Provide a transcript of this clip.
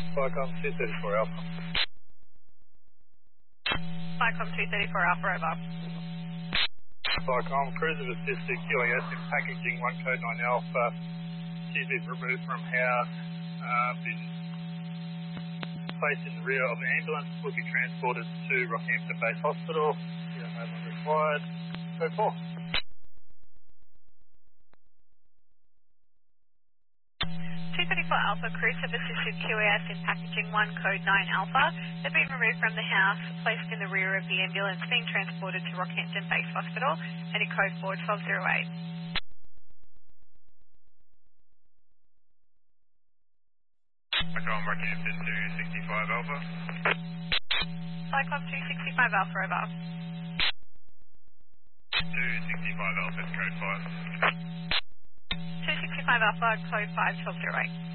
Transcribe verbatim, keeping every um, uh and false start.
Cyclone two thirty-four Alpha. Cyclone two thirty-four Alpha, over. Cyclone cruiser assisted Q A S in packaging one code nine Alpha. She's been removed from house, uh, been placed in the rear of the ambulance, will be transported to Rockhampton Base Hospital. Yeah, no one required. Code four. two thirty-four Alpha, crew service assisted Q A S in packaging one code nine Alpha. They've been removed from the house, placed in the rear of the ambulance, being transported to Rockhampton Base Hospital, and in code four twelve oh eight. Cyclone Rockhampton two sixty-five Alpha. Cyclone two sixty-five Alpha, over. two sixty-five Alpha, code five. two sixty-five Alpha, code five twelve oh eight.